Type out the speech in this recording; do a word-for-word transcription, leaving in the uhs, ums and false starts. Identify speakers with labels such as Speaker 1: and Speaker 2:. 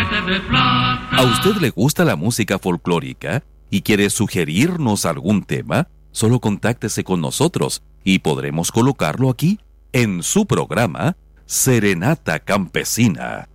Speaker 1: jinete de plata.
Speaker 2: ¿A usted le gusta la música folclórica y quiere sugerirnos algún tema? Solo contáctese con nosotros y podremos colocarlo aquí en su programa Serenata Campesina.